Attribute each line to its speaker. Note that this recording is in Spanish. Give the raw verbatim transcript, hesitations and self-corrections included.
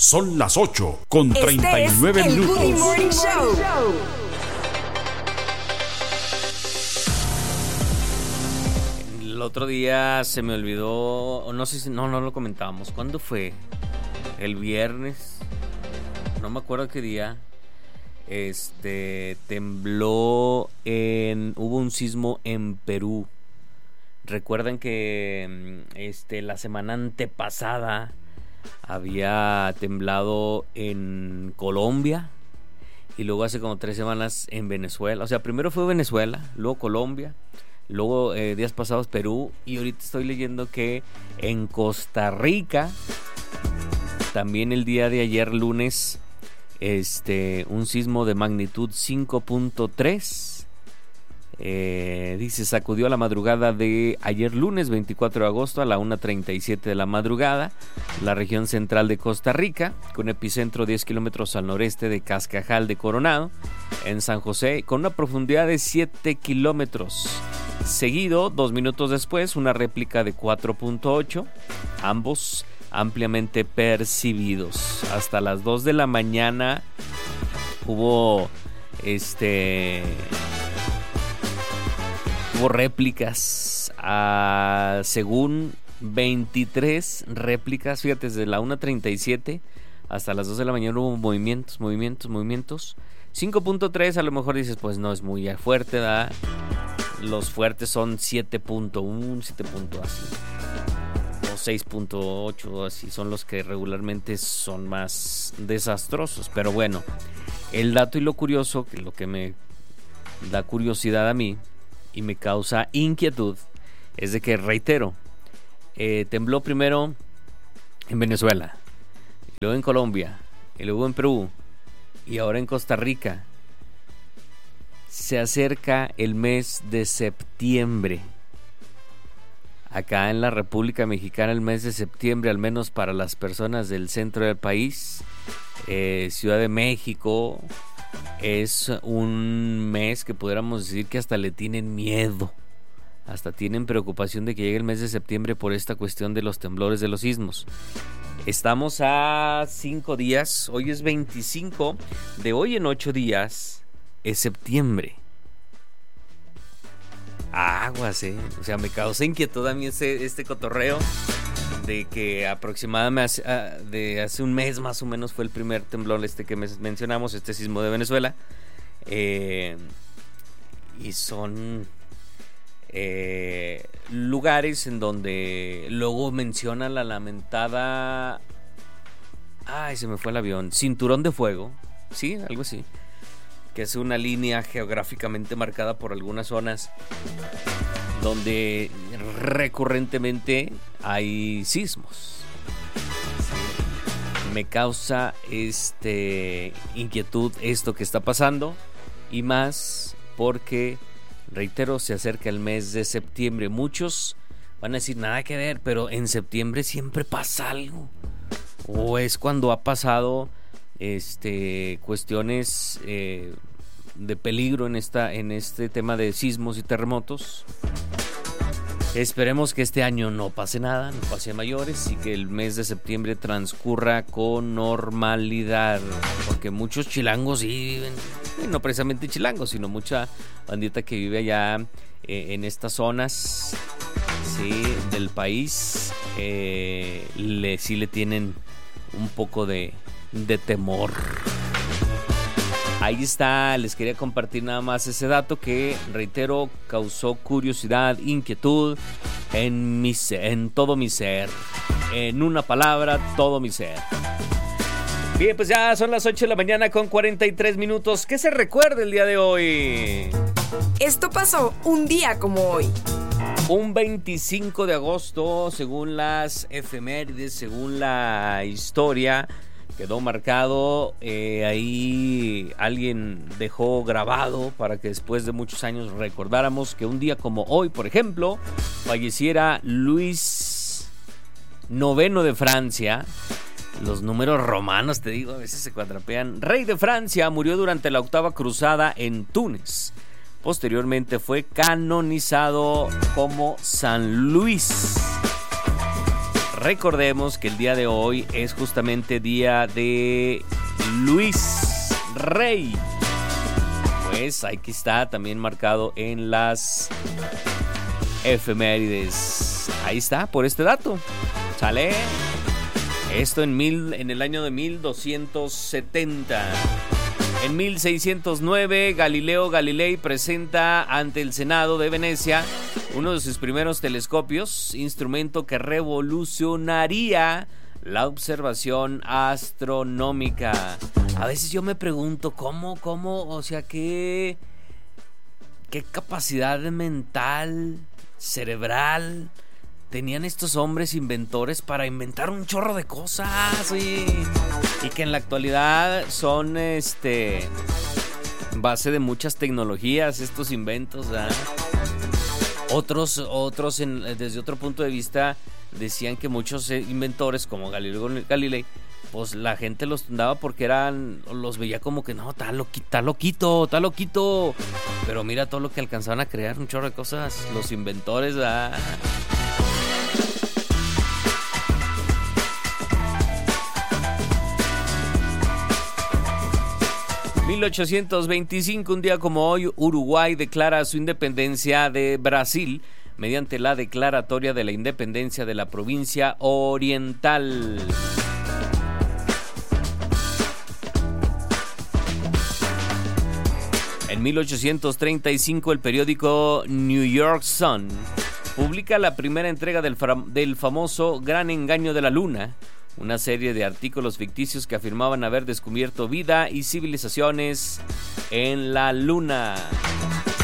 Speaker 1: Son las ocho con treinta y nueve
Speaker 2: este es
Speaker 1: minutos.
Speaker 2: El Good Morning Show.
Speaker 3: El otro día se me olvidó, o no sé si, no, no lo comentábamos. ¿Cuándo fue? El viernes. No me acuerdo qué día. Este, tembló en, hubo un sismo en Perú. Recuerdan que este, la semana antepasada había temblado en Colombia y luego hace como tres semanas en Venezuela. O sea, primero fue Venezuela, luego Colombia, luego eh, días pasados Perú, y ahorita estoy leyendo que en Costa Rica también el día de ayer lunes este un sismo de magnitud cinco punto tres. Eh, dice, sacudió a la madrugada de ayer lunes veinticuatro de agosto a la una treinta y siete de la madrugada la región central de Costa Rica, con epicentro diez kilómetros al noreste de Cascajal de Coronado, en San José, con una profundidad de siete kilómetros. Seguido, dos minutos después, una réplica de cuatro punto ocho, ambos ampliamente percibidos. Hasta las dos de la mañana hubo este... Hubo réplicas, uh, según veintitrés réplicas, fíjate, desde la una treinta y siete hasta las dos de la mañana hubo movimientos, movimientos, movimientos. cinco punto tres a lo mejor dices, pues no es muy fuerte, ¿verdad? Los fuertes son siete punto uno, siete punto así, o seis punto ocho, así son los que regularmente son más desastrosos. Pero bueno, el dato y lo curioso, que lo que me da curiosidad a mí y me causa inquietud, es de que, reitero, eh, tembló primero en Venezuela, y luego en Colombia, y luego en Perú, y ahora en Costa Rica. Se acerca el mes de septiembre. Acá en la República Mexicana, el mes de septiembre, al menos para las personas del centro del país, eh, Ciudad de México, es un mes que pudiéramos decir que hasta le tienen miedo, hasta tienen preocupación de que llegue el mes de septiembre por esta cuestión de los temblores, de los sismos. Estamos a cinco días, hoy es veinticinco, de hoy en ocho días es septiembre. Aguas, eh, o sea, me causa inquietud a mí este, este cotorreo de que aproximadamente hace, de hace un mes más o menos fue el primer temblor este que mencionamos, este sismo de Venezuela, eh, y son eh, lugares en donde luego menciona la lamentada, ay, se me fue el avión, cinturón de fuego, sí, algo así, que es una línea geográficamente marcada por algunas zonas donde recurrentemente hay sismos. Sí. Me causa este inquietud esto que está pasando, y más porque, reitero, se acerca el mes de septiembre. Muchos van a decir nada que ver, pero en septiembre siempre pasa algo, o es cuando ha pasado este cuestiones eh, de peligro en esta en este tema de sismos y terremotos. Esperemos que este año no pase nada, no pase a mayores, y que el mes de septiembre transcurra con normalidad, porque muchos chilangos sí viven, no precisamente chilangos, sino mucha bandita que vive allá eh, en estas zonas, sí, del país, eh, le, sí le tienen un poco de, de temor. Ahí está, les quería compartir nada más ese dato que, reitero, causó curiosidad, inquietud en mi ser, en todo mi ser. En una palabra, todo mi ser. Bien, pues ya son las ocho de la mañana con cuarenta y tres minutos. ¿Qué se recuerda el día de hoy?
Speaker 2: Esto pasó un día como hoy.
Speaker 3: Un veinticinco de agosto, según las efemérides, según la historia, quedó marcado, eh, ahí alguien dejó grabado para que después de muchos años recordáramos que un día como hoy, por ejemplo, falleciera Luis noveno de Francia. Los números romanos, te digo, a veces se cuadrapean. Rey de Francia, murió durante la octava cruzada en Túnez. Posteriormente fue canonizado como San Luis. recordemos que el día de hoy es justamente día de Luis Rey. Pues aquí está también marcado en las efemérides. Ahí está, por este dato. ¿Sale? Esto en, mil, en el año de mil doscientos setenta. En mil seiscientos nueve, Galileo Galilei presenta ante el Senado de Venecia uno de sus primeros telescopios, instrumento que revolucionaría la observación astronómica. A veces yo me pregunto cómo, cómo, o sea, qué, qué capacidad mental, cerebral tenían estos hombres inventores para inventar un chorro de cosas y, y que en la actualidad son este base de muchas tecnologías estos inventos, ¿verdad? Otros, otros en, desde otro punto de vista decían que muchos inventores como Galileo Galilei, pues la gente los daba porque eran, los veía como que no, está loquito, está loquito, está loquito. Pero mira todo lo que alcanzaban a crear, un chorro de cosas, los inventores, ¿verdad? mil ochocientos veinticinco, un día como hoy, Uruguay declara su independencia de Brasil mediante la declaratoria de la independencia de la provincia oriental. En mil ochocientos treinta y cinco, el periódico New York Sun publica la primera entrega del, fam- del famoso Gran Engaño de la Luna, una serie de artículos ficticios que afirmaban haber descubierto vida y civilizaciones en la Luna.